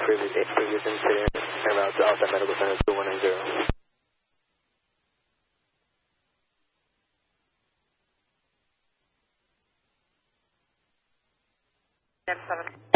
previous incident en route to Alpha Medical Center 2190. M7.